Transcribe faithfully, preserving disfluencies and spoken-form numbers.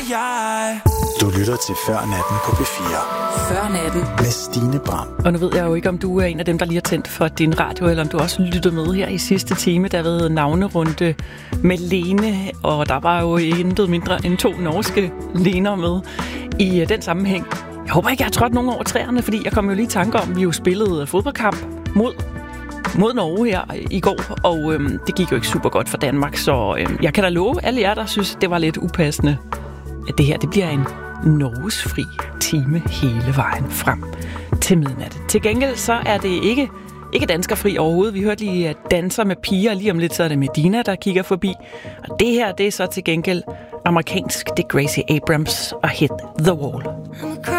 jeg. Du lytter til Før Natten på P fire. Før Natten. Med Stine Bram. Og nu ved jeg jo ikke, om du er en af dem, der lige har tændt for din radio, eller om du også lyttede med her i sidste time, der har været navnerunde med Lene, og der var jo intet mindre end to norske Lener med i den sammenhæng. Jeg håber ikke, jeg har trådt nogen over træerne, fordi jeg kom jo lige i tanke om, at vi jo spillede fodboldkamp mod, mod Norge her i går, og øhm, det gik jo ikke super godt for Danmark, så øhm, jeg kan da love alle jer, der synes, det var lidt upassende, at det her det bliver en Norges fri time hele vejen frem til midnat. Til gengæld så er det ikke, ikke danskerfri overhovedet. Vi hørte lige at danser med piger, lige om lidt så er det Medina, der kigger forbi. Og det her, det er så til gengæld amerikansk, det er Gracie Abrams og Hit the Wall.